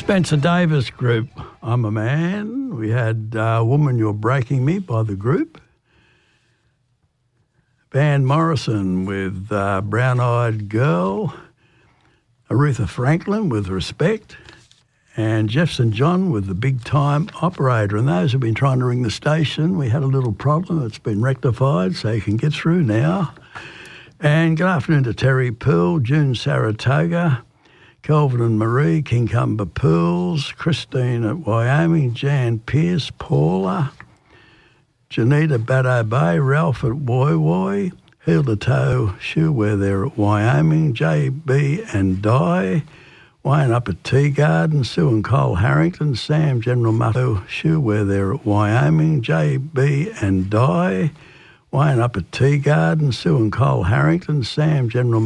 Spencer Davis Group, I'm a Man. We had Woman You're Breaking Me by the group. Van Morrison with Brown Eyed Girl. Aretha Franklin with Respect. And Jefferson John with The Big Time Operator. And those who've been trying to ring the station, we had a little problem. It's been rectified, so you can get through now. And good afternoon to Terry Pearl, June Saratoga, Kelvin and Marie, Kincumber Pools, Christine at Wyoming, Jan Pierce, Paula, Janita Baddo Bay, Ralph at Woy Woy, Hilda Toe, Shoeware there at Wyoming, JB and Di, Wayne up at Tea Garden, Sue and Cole Harrington, Sam General Mutto, Shoeware there at Wyoming, JB and Di, Wayne up at Tea Garden, Sue and Cole Harrington, Sam General